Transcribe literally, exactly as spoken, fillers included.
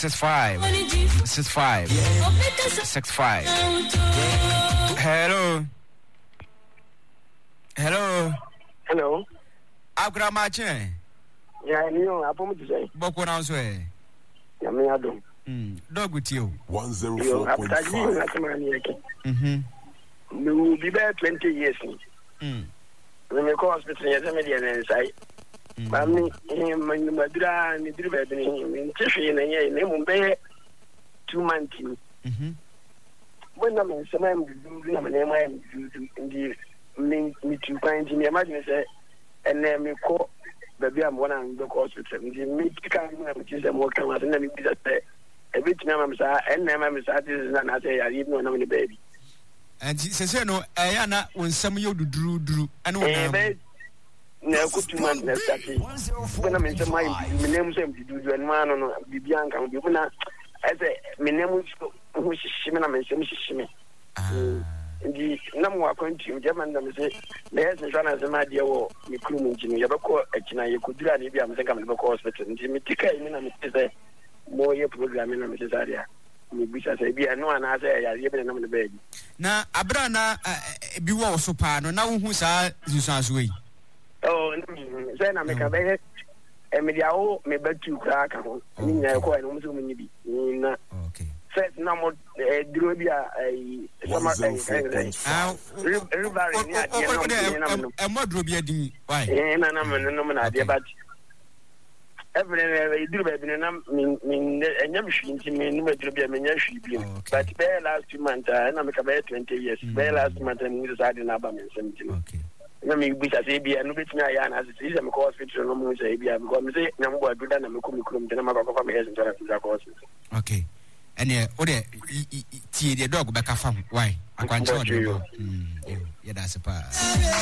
six five six five six five. Hello. Hello. Hello. Agramache. Yeah, you know, I'm to say. Boko na so eh. Ya me adom. Mm. Dog with you. one oh four point five. Mhm. No, be about twenty years. Mm. When you call hospital, you tell me the inside. But me, him, my Madra, and the driver, in Tiffy, and I name him two months. Mhm. When I'm in some, I'm name I am in the me to find me. Imagine, say, and then me call, baby, I'm one of the hospital. The meat can which more come out, and then it is a bit number, and then I'm satisfied, and I say, I even know the baby. And she says, no, I am not when some of you drew, drew, and when na kutu man na stati bana me se mai me name se me du du man no bibia nkan bi bana ese me name ho shishime na me se me shishime ndi na mo akwanti je man na me se na ese so na se ma de wo me kru mu njini ye beko akina ye kudura ni bia me se kam me beko hospital ndi me tika ni na me se mo ye program na me se zaria me bisa se bia no ana se ya ye be na me be na abra na bi wo so pa no na wo hu sa zusanso yi. Oh, say na me ka be e me dia o me betu kra ka ho ni nya ko en muso munyi bi na okay first na mo duro bi a sama eh ah river ni a na no e mo duro bi adin why eh na na me no na de but every duro bi na me me enya me hwi nti me no duro bi a me nya hwi bi but be last month na me ka be twenty years be last month ni so ade na ba me seventeen okay na me bi say bia no betimi aya na say is me call hospital no mo say bia because me say na mo adu da na me komi krom de na ma ba ko fa me health insurance za ko hospital okay ene o de tie de dog be ka fa why akwanche o de mm yeah that's a pa